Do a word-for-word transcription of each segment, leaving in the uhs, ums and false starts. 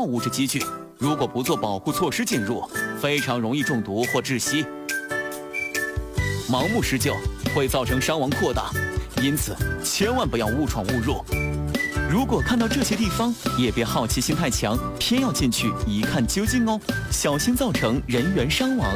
药物质积聚，如果不做保护措施进入，非常容易中毒或窒息。盲目施救会造成伤亡扩大，因此千万不要误闯误入。如果看到这些地方，也别好奇心太强，偏要进去一看究竟哦，小心造成人员伤亡。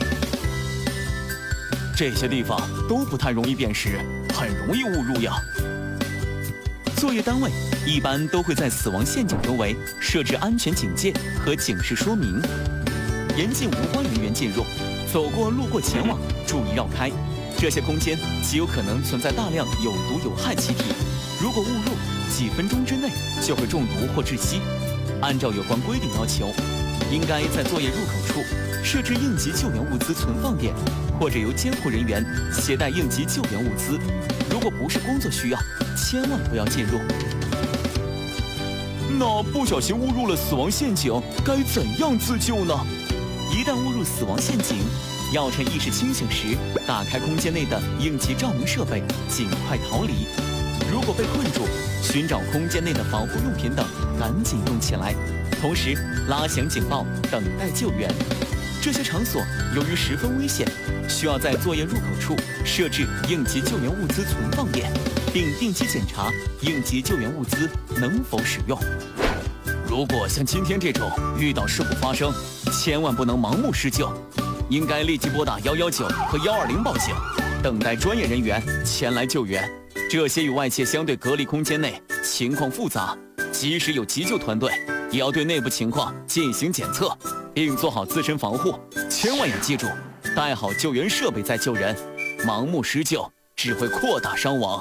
这些地方都不太容易辨识，很容易误入呀。作业单位一般都会在死亡陷阱周围设置安全警戒和警示说明，严禁无关人员进入，走过路过前往注意绕开。这些空间极有可能存在大量有毒有害气体，如果误入，几分钟之内就会中毒或窒息。按照有关规定要求，应该在作业入口处设置应急救援物资存放点，或者由监护人员携带应急救援物资。如果不是工作需要，千万不要进入。那不小心误入了死亡陷阱，该怎样自救呢？一旦误入死亡陷阱，要趁意识清醒时，打开空间内的应急照明设备，尽快逃离。如果被困住，寻找空间内的防护用品等，赶紧用起来。同时拉响警报，等待救援。这些场所由于十分危险，需要在作业入口处设置应急救援物资存放点，并定期检查应急救援物资能否使用。如果像今天这种遇到事故发生，千万不能盲目施救，应该立即拨打一一九和一二零报警，等待专业人员前来救援。这些与外界相对隔离空间内情况复杂，即使有急救团队，也要对内部情况进行检测，并做好自身防护。千万要记住，带好救援设备再救人，盲目施救只会扩大伤亡。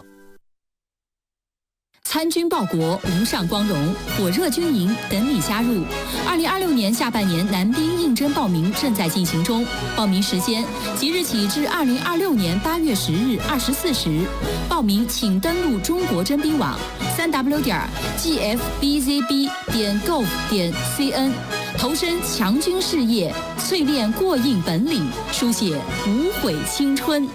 参军报国，无上光荣，火热军营等你加入。二零二六年下半年男兵应征报名正在进行中，报名时间即日起至二零二六年八月十日二十四时。报名请登录中国征兵网三 w 点 g f b z b 点 gov 点 c n， 投身强军事业，淬炼过硬本领，书写无悔青春。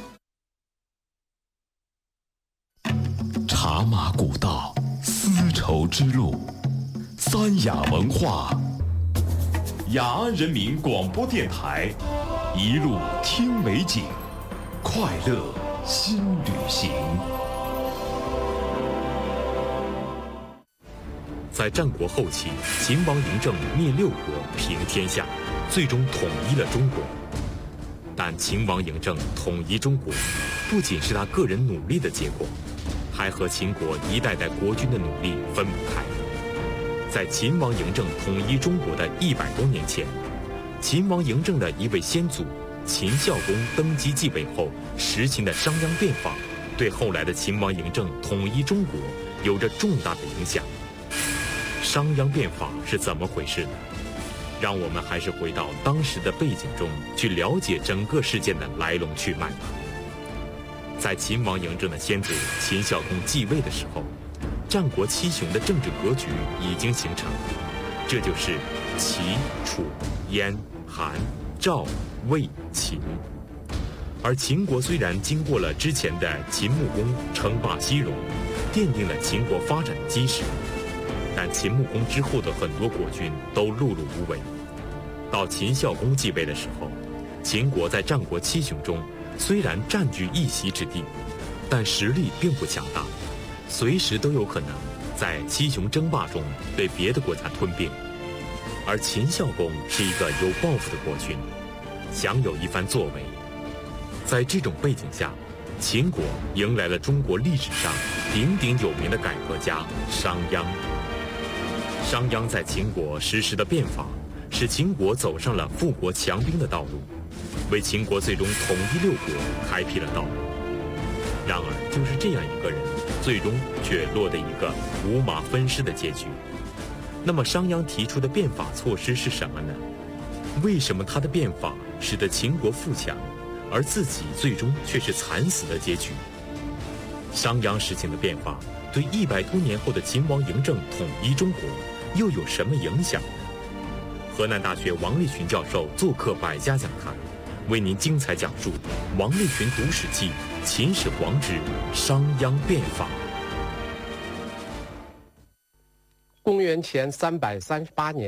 茶马古道，丝绸之路，三雅文化，雅安人民广播电台，一路听美景，快乐新旅行。 在战国后期，秦王嬴政灭六国，平天下，最终统一了中国。但秦王嬴政统一中国，不仅是他个人努力的结果，还和秦国一代代国君的努力分不开。在秦王嬴政统一中国的一百多年前，秦王嬴政的一位先祖秦孝公登基继位后实行的商鞅变法，对后来的秦王嬴政统一中国有着重大的影响。商鞅变法是怎么回事呢？让我们还是回到当时的背景中去了解整个事件的来龙去脉吧。在秦王嬴政的先祖秦孝公继位的时候，战国七雄的政治格局已经形成，这就是齐、楚、燕、韩、赵、魏、秦。而秦国虽然经过了之前的秦穆公称霸西戎，奠定了秦国发展的基石，但秦穆公之后的很多国君都碌碌无为。到秦孝公继位的时候，秦国在战国七雄中虽然占据一席之地，但实力并不强大，随时都有可能在七雄争霸中被别的国家吞并。而秦孝公是一个有抱负的国君，想有一番作为。在这种背景下，秦国迎来了中国历史上鼎鼎有名的改革家商鞅。商鞅在秦国实施的变法，使秦国走上了富国强兵的道路，为秦国最终统一六国开辟了道路。然而，就是这样一个人，最终却落得一个五马分尸的结局。那么，商鞅提出的变法措施是什么呢？为什么他的变法使得秦国富强，而自己最终却是惨死的结局？商鞅实行的变法对一百多年后的秦王嬴政统一中国又有什么影响呢？河南大学王立群教授做客百家讲坛，为您精彩讲述王立群读史记秦始皇之商鞅变法。 公元前三百三十八年。